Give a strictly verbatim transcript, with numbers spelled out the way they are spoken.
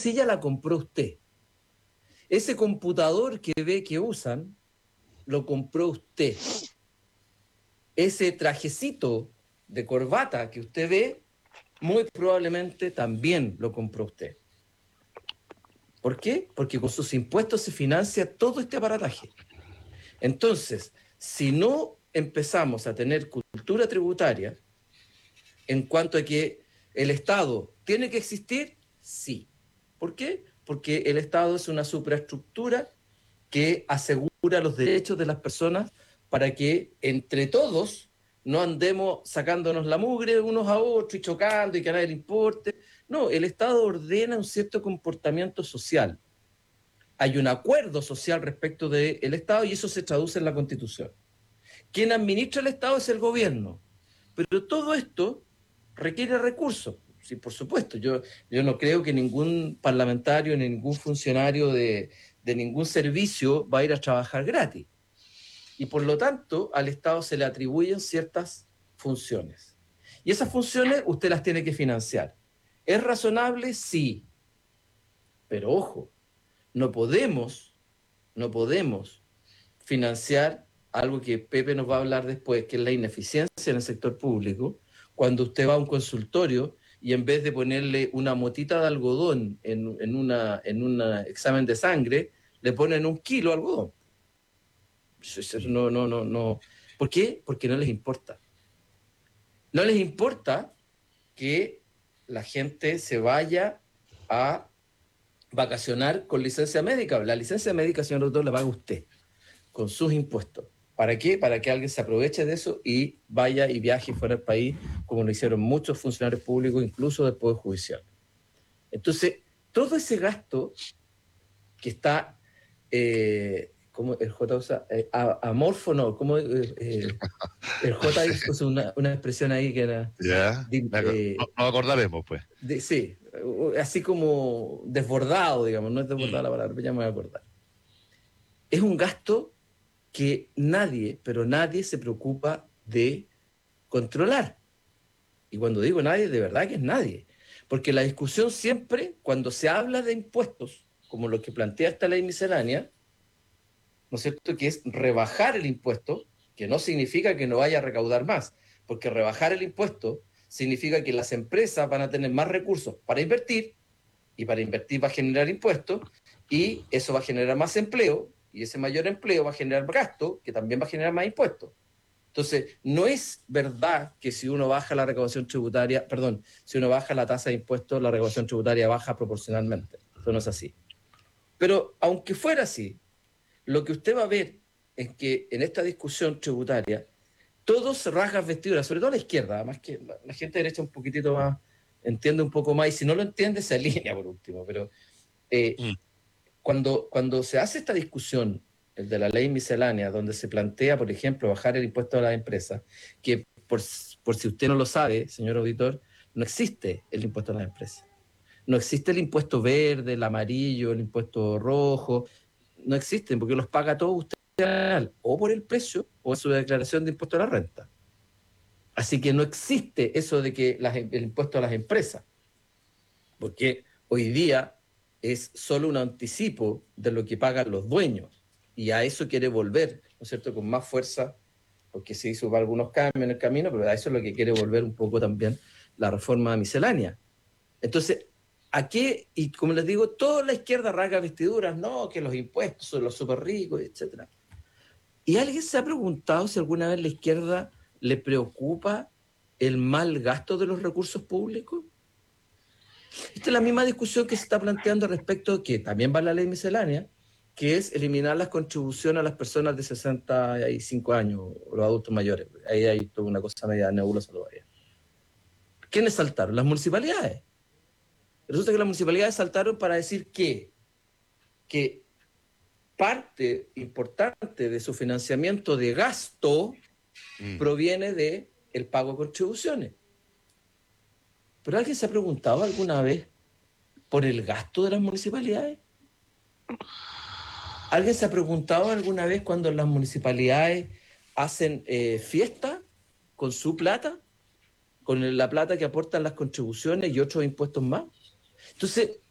silla la compró usted. Ese computador que ve que usan, lo compró usted. Ese trajecito de corbata que usted ve, muy probablemente también lo compró usted. ¿Por qué? Porque con sus impuestos se financia todo este aparataje. Entonces, si no empezamos a tener cultura tributaria, en cuanto a que el Estado tiene que existir, sí. ¿Por qué? Porque el Estado es una supraestructura que asegura los derechos de las personas para que entre todos no andemos sacándonos la mugre unos a otros y chocando y que a nadie le importe. No, el Estado ordena un cierto comportamiento social. Hay un acuerdo social respecto del Estado y eso se traduce en la Constitución. Quien administra el Estado es el gobierno. Pero todo esto requiere recursos. Sí, por supuesto. Yo, yo no creo que ningún parlamentario ni ningún funcionario de, de ningún servicio va a ir a trabajar gratis. Y por lo tanto, al Estado se le atribuyen ciertas funciones. Y esas funciones usted las tiene que financiar. ¿Es razonable? Sí. Pero ojo, no podemos, no podemos financiar algo que Pepe nos va a hablar después, que es la ineficiencia en el sector público, cuando usted va a un consultorio y en vez de ponerle una motita de algodón en, en un en una examen de sangre, le ponen un kilo de algodón. No, no, no, no. ¿Por qué? Porque no les importa. No les importa que la gente se vaya a vacacionar con licencia médica. La licencia médica, señor doctor, la paga usted con sus impuestos. ¿Para qué? Para que alguien se aproveche de eso y vaya y viaje fuera del país, como lo hicieron muchos funcionarios públicos, incluso del Poder Judicial. Entonces, todo ese gasto que está, eh, como el J usa, eh, amorfo, no, como eh, eh, el J usa una, una expresión ahí que era... Ya, de, eh, no, no acordaremos, pues. De, sí, así como desbordado, digamos, no es desbordada mm. la palabra, pero ya me voy a acordar. Es un gasto que nadie, pero nadie se preocupa de controlar. Y cuando digo nadie, de verdad que es nadie. Porque la discusión siempre, cuando se habla de impuestos, como lo que plantea esta ley miscelánea, ¿no es cierto?, que es rebajar el impuesto, que no significa que no vaya a recaudar más, porque rebajar el impuesto significa que las empresas van a tener más recursos para invertir, y para invertir va a generar impuestos, y eso va a generar más empleo, y ese mayor empleo va a generar gasto, que también va a generar más impuestos. Entonces, no es verdad que si uno baja la recaudación tributaria, perdón, si uno baja la tasa de impuestos, la recaudación tributaria baja proporcionalmente. Eso no es así. Pero aunque fuera así, lo que usted va a ver es que en esta discusión tributaria, todos se rasgan vestiduras, sobre todo la izquierda, más que la, la gente derecha un poquitito más, entiende un poco más, y si no lo entiende, se alinea por último. Pero eh, mm. cuando, cuando se hace esta discusión, el de la ley miscelánea, donde se plantea, por ejemplo, bajar el impuesto a las empresas, que por, por si usted no lo sabe, señor auditor, no existe el impuesto a las empresas. No existe el impuesto verde, el amarillo, el impuesto rojo, no existen, porque los paga todos usted o por el precio o en su declaración de impuesto a la renta. Así que no existe eso de que las, el impuesto a las empresas, porque hoy día es solo un anticipo de lo que pagan los dueños, y a eso quiere volver, ¿no es cierto?, con más fuerza, porque se hizo algunos cambios en el camino, pero a eso es lo que quiere volver un poco también la reforma miscelánea. Entonces, ¿a qué? Y como les digo, toda la izquierda rasga vestiduras, no, que los impuestos son los súper ricos, etcétera. ¿Y alguien se ha preguntado si alguna vez la izquierda le preocupa el mal gasto de los recursos públicos? Esta es la misma discusión que se está planteando respecto a que también va la ley miscelánea, que es eliminar las contribuciones a las personas de sesenta y cinco años, o los adultos mayores. Ahí hay toda una cosa media nebulosa todavía. ¿Quiénes saltaron? Las municipalidades. Resulta que las municipalidades saltaron para decir que, que parte importante de su financiamiento de gasto mm. proviene de el pago de contribuciones. ¿Pero alguien se ha preguntado alguna vez por el gasto de las municipalidades? ¿Alguien se ha preguntado alguna vez cuando las municipalidades hacen eh, fiesta con su plata, con la plata que aportan las contribuciones y otros impuestos más? Entonces,